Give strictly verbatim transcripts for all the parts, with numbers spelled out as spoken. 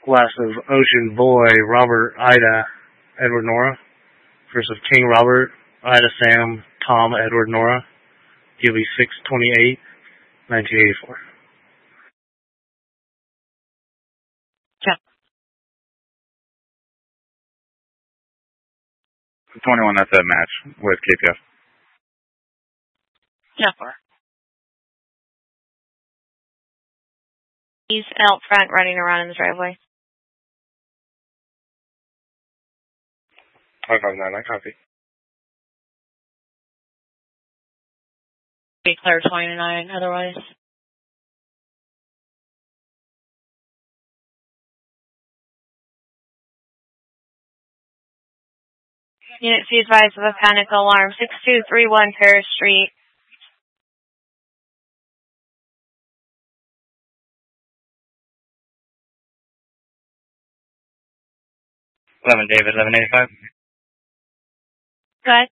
Class of Ocean Boy, Robert, Ida, Edward, Nora. Versus King Robert, Ida, Sam, Tom, Edward, Nora. He'll be six twenty-eight, nineteen eighty-four. Yeah. twenty-one, that's a match with K P F. Yeah, four. He's out front running around in the driveway. five five nine, I copy. Declare twenty-nine, otherwise. Unit C advised of a panic alarm. six two three one Paris Street. eleven David, eleven eighty-five. Go ahead.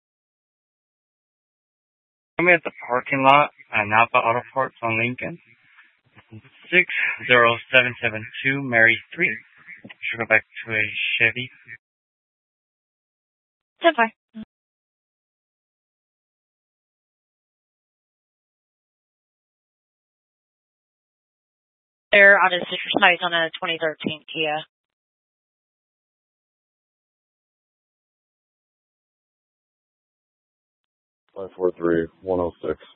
I'm at the parking lot at Napa Auto Parts on Lincoln. six zero seven seven two Mary Street. Should go back to a Chevy. ten four. They're on a sister site on a twenty thirteen Kia. five four three, one oh six.